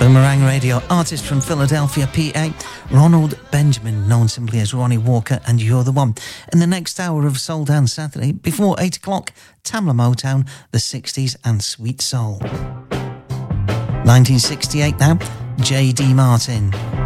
Boomerang Radio, artist from Philadelphia, PA, Ronald Benjamin, known simply as Ronnie Walker, and You're the One. In the next hour of Soul Dance Saturday, before 8 o'clock, Tamla Motown, the 60s and Sweet Soul. 1968 now, J.D. Martin.